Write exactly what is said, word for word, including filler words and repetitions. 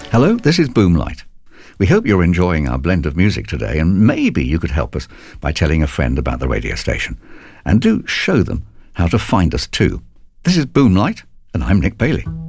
Hello, this is Boomlight. We hope you're enjoying our blend of music today, and maybe you could help us by telling a friend about the radio station. And do show them how to find us too. This is Boomlight, and I'm Nick Bailey.